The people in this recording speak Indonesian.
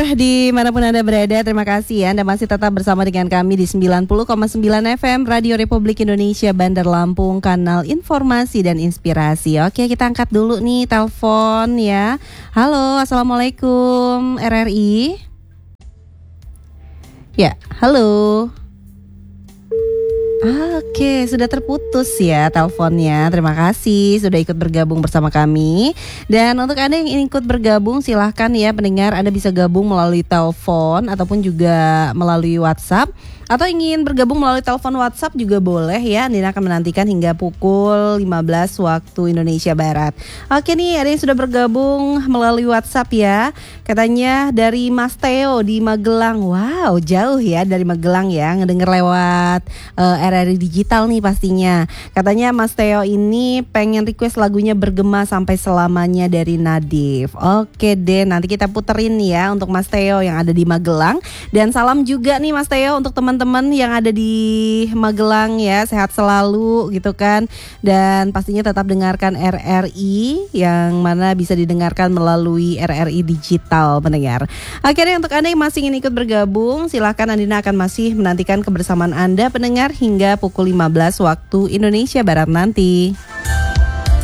Dimanapun Anda berada, terima kasih ya Anda masih tetap bersama dengan kami di 90,9 FM Radio Republik Indonesia Bandar Lampung, kanal informasi dan inspirasi. Oke, kita angkat dulu nih telepon ya. Halo, Assalamualaikum RRI. Ya, halo. Oke, sudah terputus ya teleponnya. Terima kasih sudah ikut bergabung bersama kami. Dan untuk Anda yang ingin ikut bergabung, silahkan ya pendengar, Anda bisa gabung melalui telepon ataupun juga melalui WhatsApp. Atau ingin bergabung melalui telepon WhatsApp juga boleh ya. Andina akan menantikan hingga pukul 15 waktu Indonesia Barat. Oke nih, ada yang sudah bergabung melalui WhatsApp ya. Katanya dari Mas Theo di Magelang. Wow, jauh ya dari Magelang ya. Ngedenger lewat RRI Digital nih pastinya. Katanya Mas Theo ini pengen request lagunya Bergema Sampai Selamanya dari Nadif. Oke deh, nanti kita puterin ya untuk Mas Theo yang ada di Magelang. Dan salam juga nih Mas Theo untuk teman-teman yang ada di Magelang ya, sehat selalu gitu kan. Dan pastinya tetap dengarkan RRI yang mana bisa didengarkan melalui RRI Digital pendengar. Akhirnya untuk Anda yang masih ingin ikut bergabung, silahkan, Andina akan masih menantikan kebersamaan Anda pendengar hingga pukul 15 waktu Indonesia Barat nanti.